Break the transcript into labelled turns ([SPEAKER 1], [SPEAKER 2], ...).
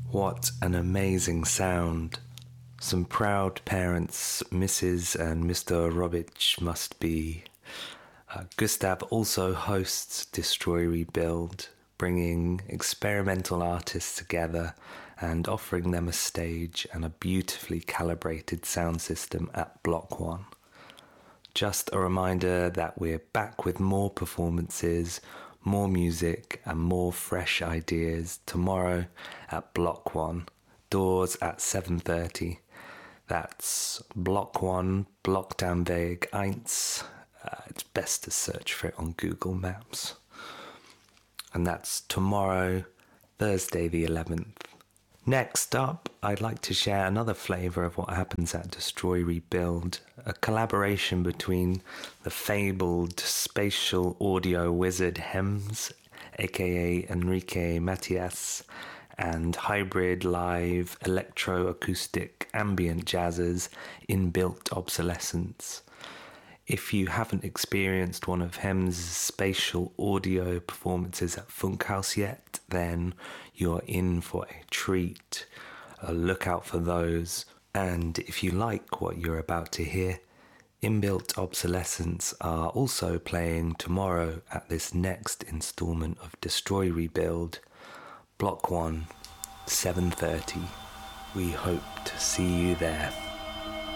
[SPEAKER 1] What an amazing sound. Some proud parents, Mrs. and Mr. Robich must be. Gustav also hosts Destroy Rebuild, bringing experimental artists together and offering them a stage and a beautifully calibrated sound system at Block One. Just a reminder that we're back with more performances, more music and more fresh ideas tomorrow at Block One, doors at 7:30. That's Block One, Block am Weg 1. It's best to search for it on Google Maps. And that's tomorrow, Thursday the 11th. Next up, I'd like to share another flavour of what happens at Destroy Rebuild, a collaboration between the fabled spatial audio wizard Hems, aka Enrique Matias, and hybrid live electroacoustic ambient jazzers Inbuilt Obsolescence. If you haven't experienced one of Hems' spatial audio performances at Funkhaus yet, then you're in for a treat. Look out for those. And if you like what you're about to hear, Inbuilt Obsolescence are also playing tomorrow at this next instalment of Destroy Rebuild, Block 1, 7:30. We hope to see you there.